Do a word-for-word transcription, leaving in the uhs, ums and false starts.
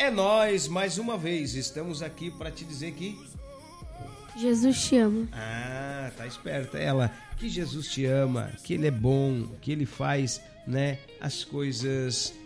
É nós, mais uma vez, estamos aqui para te dizer que Jesus te ama. Ah, tá esperta ela. Que Jesus te ama, que Ele é bom, que Ele faz, né, as coisas